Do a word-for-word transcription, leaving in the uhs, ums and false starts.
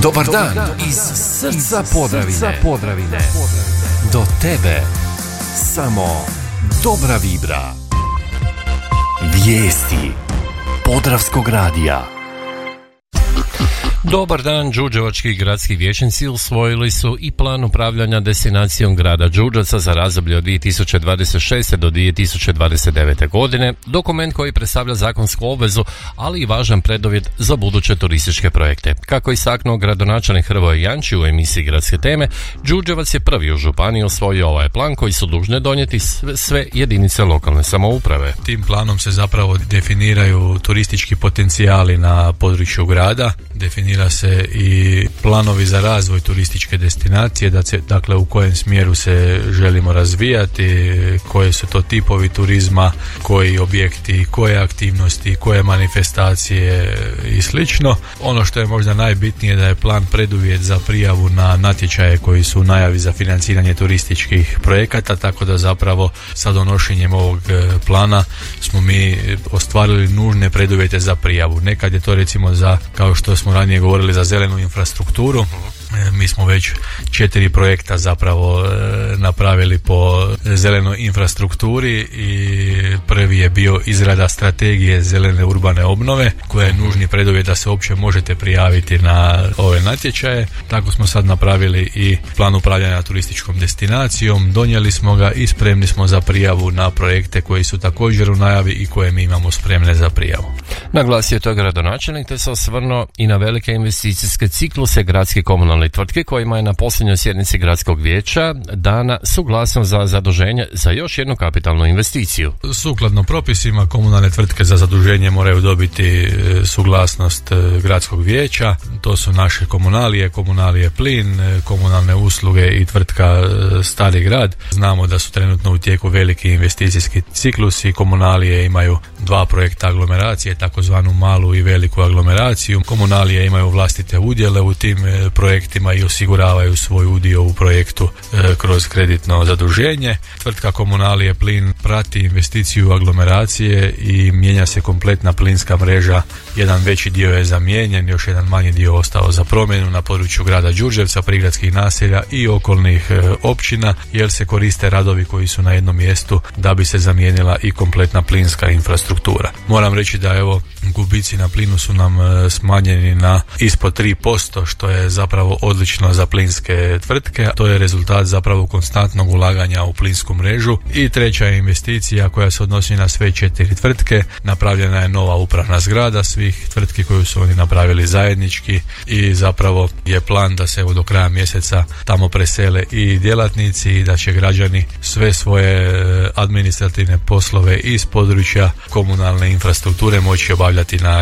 Dobar dan iz srca Podravine. Podravine. Do tebe samo dobra vibra. Vijesti Podravskog radija. Dobar dan, đurđevački gradski vijećnici usvojili su i plan upravljanja destinacijom grada Đurđevca za razdoblje od dvije tisuće dvadeset šeste. do dvije tisuće dvadeset devete. godine, dokument koji predstavlja zakonsku obvezu, ali i važan preduvjet za buduće turističke projekte. Kako je istaknuo gradonačelnik Hrvoje Janči u emisiji Gradske teme, Đurđevac je prvi u županiji osvojio ovaj plan koji su dužne donijeti sve, sve jedinice lokalne samouprave. Tim planom se zapravo definiraju turistički potencijali na području grada, definira se i planovi za razvoj turističke destinacije, da se, dakle u kojem smjeru se želimo razvijati, koje su to tipovi turizma, koji objekti, koje aktivnosti, koje manifestacije i slično. Ono što je možda najbitnije da je plan preduvjet za prijavu na natječaje koji su u najavi za financiranje turističkih projekata, tako da zapravo sa donošenjem ovog plana smo mi ostvarili nužne preduvjete za prijavu. Nekad je to recimo za, kao što smo ranije govorili, za zelenu infrastrukturu. Mi smo već četiri projekta zapravo napravili po zelenoj infrastrukturi i prvi je bio izrada strategije zelene urbane obnove koja je nužni preduvjet da se uopće možete prijaviti na ove natječaje. Tako smo sad napravili i plan upravljanja turističkom destinacijom, donijeli smo ga i spremni smo za prijavu na projekte koji su također u najavi i koje mi imamo spremne za prijavu. Naglasio je to gradonačelnik te se osvrnuo i na velike investicijske cikluse gradske komunalne tvrtke kojima je na posljednjoj sjednici gradskog vijeća dana suglasnost za zaduženje za još jednu kapitalnu investiciju. Sukladno propisima komunalne tvrtke za zaduženje moraju dobiti suglasnost gradskog vijeća. To su naše komunalije, komunalije plin, komunalne usluge i tvrtka Stari grad. Znamo da su trenutno u tijeku veliki investicijski ciklusi. Komunalije imaju dva projekta aglomeracije, takozvanu malu i veliku aglomeraciju. Komunalije imaju vlastite udjele u tim projektima i osiguravaju svoj udio u projektu e, kroz kreditno zaduženje. Tvrtka Komunalije plin prati investiciju aglomeracije i mijenja se kompletna plinska mreža. Jedan veći dio je zamijenjen, još jedan manji dio ostao za promjenu na području grada Đurđevca, prigradskih naselja i okolnih e, općina, jer se koriste radovi koji su na jednom mjestu da bi se zamijenila i kompletna plinska infrastruktura. Moram reći da evo gubici na plinu su nam e, smanjeni na ispod tri posto, što je zapravo odlično za plinske tvrtke. To je rezultat zapravo konstantnog ulaganja u plinsku mrežu. I treća je investicija koja se odnosi na sve četiri tvrtke. Napravljena je nova upravna zgrada svih tvrtki koju su oni napravili zajednički i zapravo je plan da se evo do kraja mjeseca tamo presele i djelatnici i da će građani sve svoje administrativne poslove iz područja komunalne infrastrukture moći obavljati na